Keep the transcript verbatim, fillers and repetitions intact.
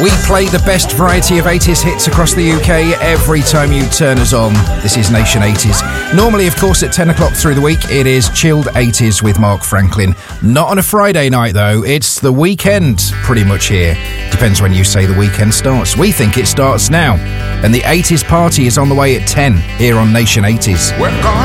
We play the best variety of eighties hits across the U K every time you turn us on. This is Nation eighties. Normally, of course, at ten o'clock through the week, it is Chilled eighties with Mark Franklin. Not on a Friday night, though. It's the weekend, pretty much here. Depends when you say the weekend starts. We think it starts now. And the eighties party is on the way at ten here on Nation eighties. We're gone.